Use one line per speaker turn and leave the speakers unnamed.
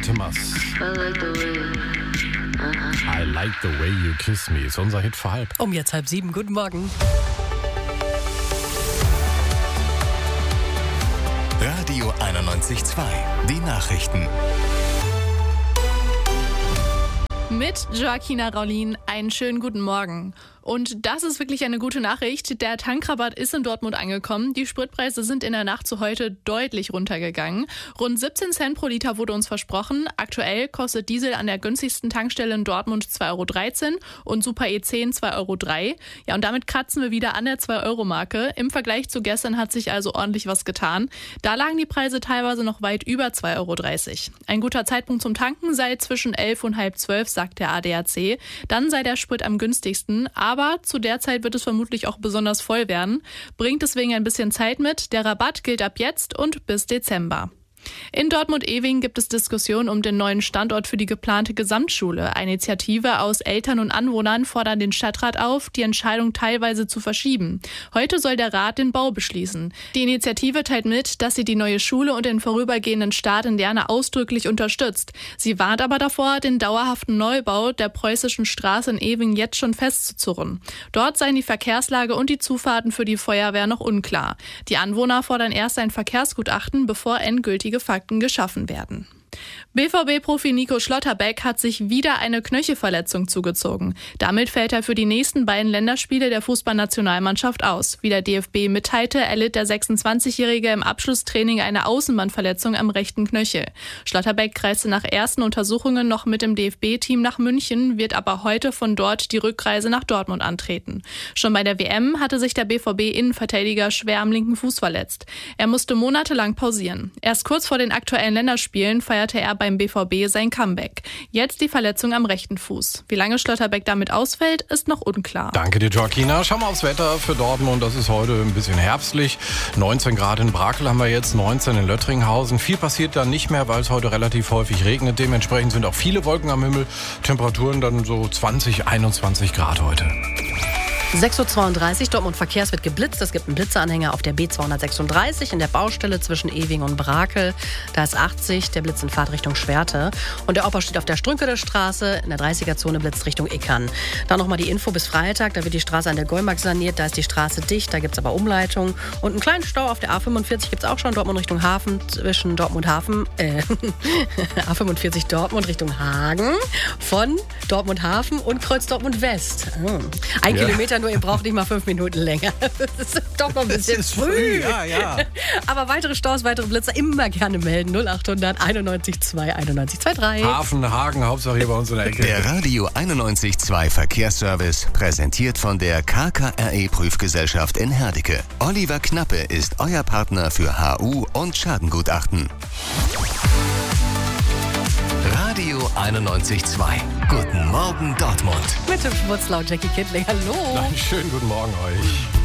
Thomas. I like the way you kiss me. Ist unser Hit vor halb.
Um jetzt 6:30. Guten Morgen.
Radio 91.2. Die Nachrichten.
Mit Joaquina Raulin einen schönen guten Morgen. Und das ist wirklich eine gute Nachricht. Der Tankrabatt ist in Dortmund angekommen. Die Spritpreise sind in der Nacht zu heute deutlich runtergegangen. Rund 17 Cent pro Liter wurde uns versprochen. Aktuell kostet Diesel an der günstigsten Tankstelle in Dortmund 2,13 € und Super E10 2,03 €. Ja, und damit kratzen wir wieder an der 2-Euro-Marke. Im Vergleich zu gestern hat sich also ordentlich was getan. Da lagen die Preise teilweise noch weit über 2,30 €. Ein guter Zeitpunkt zum Tanken sei zwischen 11 und halb 12, sagt der ADAC. Dann sei der Sprit am günstigsten, aber zu der Zeit wird es vermutlich auch besonders voll werden. Bringt deswegen ein bisschen Zeit mit. Der Rabatt gilt ab jetzt und bis Dezember. In Dortmund-Eving gibt es Diskussionen um den neuen Standort für die geplante Gesamtschule. Eine Initiative aus Eltern und Anwohnern fordern den Stadtrat auf, die Entscheidung teilweise zu verschieben. Heute soll der Rat den Bau beschließen. Die Initiative teilt mit, dass sie die neue Schule und den vorübergehenden Start in Lerne ausdrücklich unterstützt. Sie warnt aber davor, den dauerhaften Neubau der Preußischen Straße in Eving jetzt schon festzuzurren. Dort seien die Verkehrslage und die Zufahrten für die Feuerwehr noch unklar. Die Anwohner fordern erst ein Verkehrsgutachten, bevor endgültige Fakten geschaffen werden. BVB-Profi Nico Schlotterbeck hat sich wieder eine Knöchelverletzung zugezogen. Damit fällt er für die nächsten beiden Länderspiele der Fußballnationalmannschaft aus. Wie der DFB mitteilte, erlitt der 26-Jährige im Abschlusstraining eine Außenbandverletzung am rechten Knöchel. Schlotterbeck reiste nach ersten Untersuchungen noch mit dem DFB-Team nach München, wird aber heute von dort die Rückreise nach Dortmund antreten. Schon bei der WM hatte sich der BVB-Innenverteidiger schwer am linken Fuß verletzt. Er musste monatelang pausieren. Erst kurz vor den aktuellen Länderspielen feierte er beim BVB sein Comeback. Jetzt die Verletzung am rechten Fuß. Wie lange Schlotterbeck damit ausfällt, ist noch unklar.
Danke dir, Joaquina. Schauen wir aufs Wetter für Dortmund. Das ist heute ein bisschen herbstlich. 19 Grad in Brakel haben wir jetzt, 19 in Löttringhausen. Viel passiert dann nicht mehr, weil es heute relativ häufig regnet. Dementsprechend sind auch viele Wolken am Himmel. Temperaturen dann so 20, 21 Grad heute.
6:32 Uhr, Dortmund Verkehrs wird geblitzt. Es gibt einen Blitzeranhänger auf der B236 in der Baustelle zwischen Eving und Brakel. Da ist 80, der Blitz in Fahrtrichtung Schwerte. Und der Opa steht auf der Strünkeler Straße, in der 30er-Zone Blitz Richtung Ickern. Dann nochmal die Info bis Freitag, da wird die Straße an der Gollmark saniert, da ist die Straße dicht, da gibt es aber Umleitung. Und einen kleinen Stau auf der A45 gibt es auch schon, Dortmund Richtung Hafen, zwischen Dortmund-Hafen, A45 Dortmund Richtung Hagen, von Dortmund-Hafen und Kreuz Dortmund-West. Ein Kilometer nur, ihr braucht nicht mal 5 Minuten länger. Das ist doch noch ein bisschen früh.
Ja.
Aber weitere Staus, weitere Blitzer immer gerne melden. 0800 91 2 91 23.
Hafen, Hagen, Hauptsache hier bei uns in der Ecke.
Der Radio 91.2 Verkehrsservice, präsentiert von der KKRE Prüfgesellschaft in Herdecke. Oliver Knappe ist euer Partner für HU und Schadengutachten. Radio 91.2. Guten Morgen Dortmund.
Mit dem Schmutzlau Jackie Kindling. Hallo.
Einen schönen guten Morgen euch.